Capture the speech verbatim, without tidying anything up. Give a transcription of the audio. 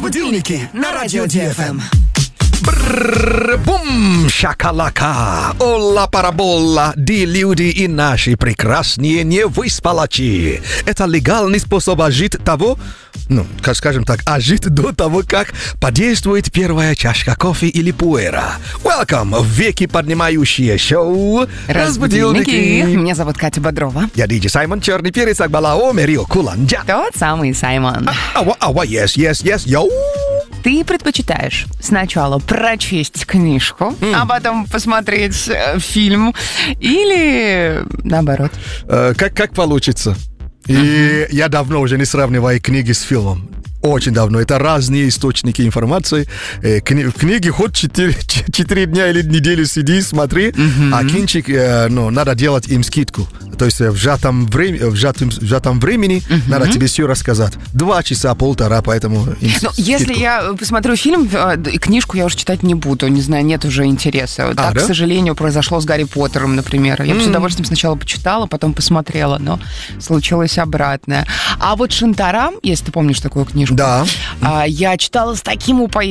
Будильники на радио Ди Эф Эм. Бум, шакалака, олла параболла, ди люди и наши прекрасные невыспалачи. Это легальный способ ожить того, ну, как скажем так, ожить до того, как подействует первая чашка кофе или пуэра. Welcome в веки поднимающее шоу Разбудилники. Меня зовут Катя Бодрова. Я диджей Саймон Черный Перец Акбалао Мерио Куланджа. Тот самый Саймон. Ава, ава, yes, yes, yes, йоу. Ты предпочитаешь сначала прочесть книжку, mm. а потом посмотреть э, фильм, или наоборот? Э, как, как получится. И uh-huh. я давно уже не сравниваю книги с фильмом. Очень давно. Это разные источники информации. Э, кни- в книге хоть четыре дня или неделю сиди, смотри, uh-huh. а кинчик, э, ну, надо делать им скидку. То есть в сжатом, время, в сжатом, в сжатом времени uh-huh. надо тебе все рассказать. Два часа, полтора, поэтому им ну, если я посмотрю фильм, книжку я уже читать не буду. Не знаю, нет уже интереса. А, так, да? К сожалению, произошло с Гарри Поттером, например. Я mm. бы с удовольствием сначала почитала, потом посмотрела, но случилось обратное. А вот Шантарам, если ты помнишь такую книжку, да. я читала с таким упоением.